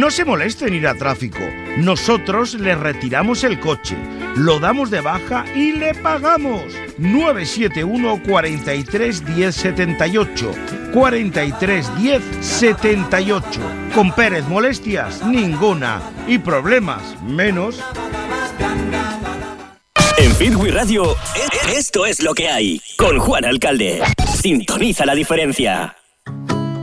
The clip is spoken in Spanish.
No se moleste en ir a tráfico. Nosotros le retiramos el coche, lo damos de baja y le pagamos. 971 43 10 78. 43 10 78. Con Pérez, molestias ninguna y problemas menos. En Fitwi Radio, esto es lo que hay. Con Juan Alcalde. Sintoniza la diferencia.